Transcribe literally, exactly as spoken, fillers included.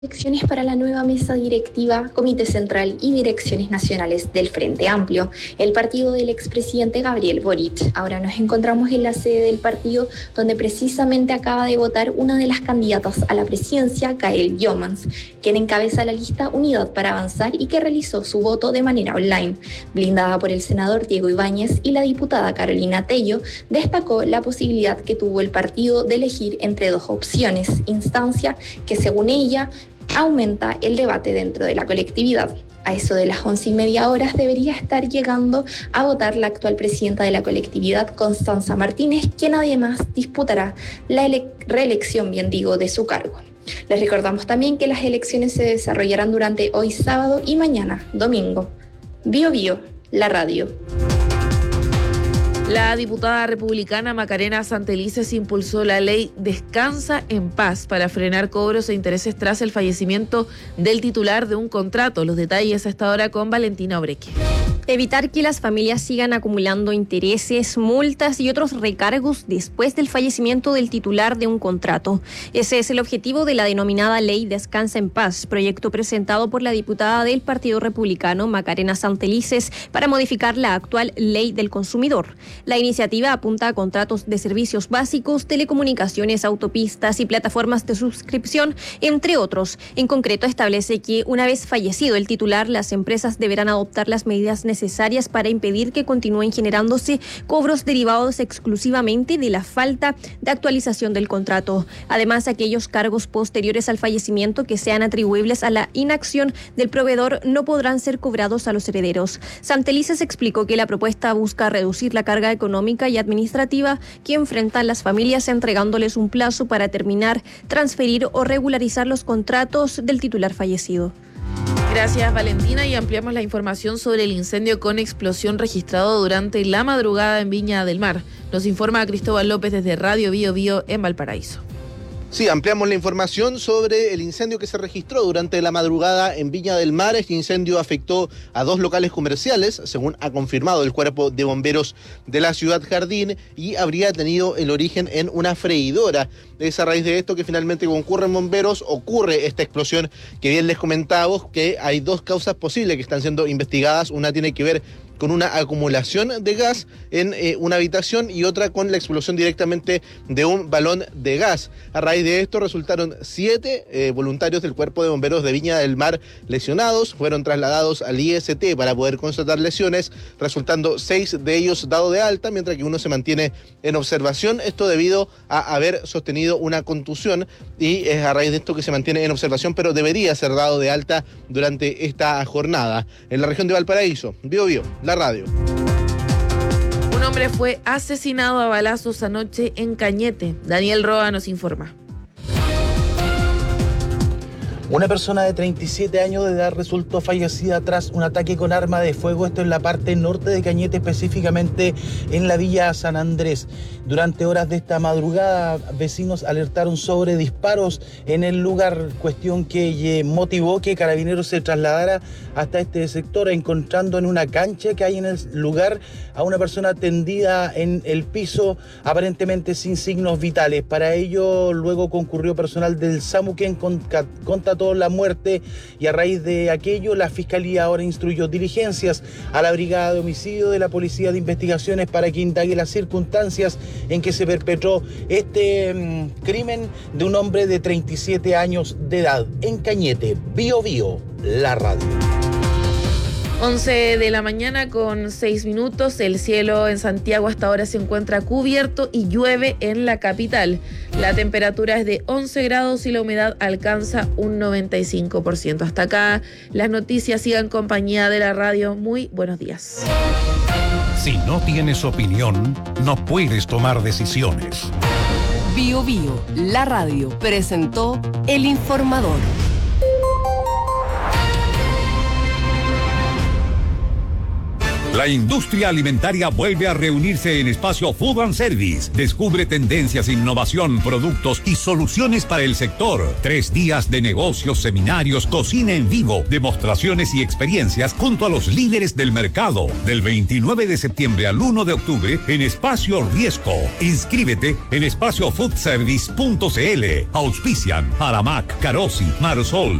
Elecciones para la nueva mesa directiva, Comité Central y Direcciones Nacionales del Frente Amplio, el partido del expresidente Gabriel Boric. Ahora nos encontramos en la sede del partido, donde precisamente acaba de votar una de las candidatas a la presidencia, Gaël Youmans, quien encabeza la lista Unidad para Avanzar y que realizó su voto de manera online. Blindada por el senador Diego Ibáñez y la diputada Carolina Tello, destacó la posibilidad que tuvo el partido de elegir entre dos opciones, instancia que según ella aumenta el debate dentro de la colectividad. A eso de las once y media horas debería estar llegando a votar la actual presidenta de la colectividad, Constanza Martínez, quien además disputará la ele- reelección, bien digo, de su cargo. Les recordamos también que las elecciones se desarrollarán durante hoy sábado y mañana, domingo. Bio Bio, la radio. La diputada republicana Macarena Santelices impulsó la ley Descansa en Paz para frenar cobros e intereses tras el fallecimiento del titular de un contrato. Los detalles a esta hora con Valentina Obreque. Evitar que las familias sigan acumulando intereses, multas y otros recargos después del fallecimiento del titular de un contrato. Ese es el objetivo de la denominada Ley Descansa en Paz, proyecto presentado por la diputada del Partido Republicano, Macarena Santelices, para modificar la actual Ley del Consumidor. La iniciativa apunta a contratos de servicios básicos, telecomunicaciones, autopistas y plataformas de suscripción, entre otros. En concreto, establece que una vez fallecido el titular, las empresas deberán adoptar las medidas necesarias para impedir que continúen generándose cobros derivados exclusivamente de la falta de actualización del contrato. Además, aquellos cargos posteriores al fallecimiento que sean atribuibles a la inacción del proveedor no podrán ser cobrados a los herederos. Santelices explicó que la propuesta busca reducir la carga económica y administrativa que enfrentan las familias, entregándoles un plazo para terminar, transferir o regularizar los contratos del titular fallecido. Gracias, Valentina, y ampliamos la información sobre el incendio con explosión registrado durante la madrugada en Viña del Mar. Nos informa Cristóbal López desde Radio Bio Bio en Valparaíso. Sí, ampliamos la información sobre el incendio que se registró durante la madrugada en Viña del Mar. Este incendio afectó a dos locales comerciales, según ha confirmado el Cuerpo de Bomberos de la Ciudad Jardín, y habría tenido el origen en una freidora. Es a raíz de esto que finalmente concurren bomberos, ocurre esta explosión que bien les comentábamos, que hay dos causas posibles que están siendo investigadas. Una tiene que ver con una acumulación de gas en eh, una habitación y otra con la explosión directamente de un balón de gas. A raíz de esto resultaron siete eh, voluntarios del Cuerpo de Bomberos de Viña del Mar lesionados, fueron trasladados al I S T para poder constatar lesiones, resultando seis de ellos dados de alta, mientras que uno se mantiene en observación, esto debido a haber sostenido una contusión, y es a raíz de esto que se mantiene en observación, pero debería ser dado de alta durante esta jornada. En la región de Valparaíso, Bio Bio, la radio. Un hombre fue asesinado a balazos anoche en Cañete. Daniel Roa nos informa. Una persona de treinta y siete años de edad resultó fallecida tras un ataque con arma de fuego, esto en la parte norte de Cañete, específicamente en la villa San Andrés. Durante horas de esta madrugada, vecinos alertaron sobre disparos en el lugar, cuestión que motivó que Carabineros se trasladara hasta este sector, encontrando en una cancha que hay en el lugar a una persona tendida en el piso, aparentemente sin signos vitales. Para ello, luego concurrió personal del SAMU, quien constató la muerte, y a raíz de aquello la Fiscalía ahora instruyó diligencias a la Brigada de Homicidio de la Policía de Investigaciones para que indague las circunstancias en que se perpetró este mmm, crimen de un hombre de treinta y siete años de edad en Cañete. Bio Bio, la radio. once de la mañana con seis minutos. El cielo en Santiago hasta ahora se encuentra cubierto y llueve en la capital. La temperatura es de once grados y la humedad alcanza un noventa y cinco por ciento. Hasta acá las noticias. Sigan compañía de la radio. Muy buenos días. Si no tienes opinión, no puedes tomar decisiones. Bio Bio, la radio, presentó El Informador. La industria alimentaria vuelve a reunirse en Espacio Food and Service. Descubre tendencias, innovación, productos y soluciones para el sector. Tres días de negocios, seminarios, cocina en vivo, demostraciones y experiencias junto a los líderes del mercado. Del veintinueve de septiembre al uno de octubre en Espacio Riesco. Inscríbete en espacio food service punto c l. Auspician Aramac, Carosi, Marsol,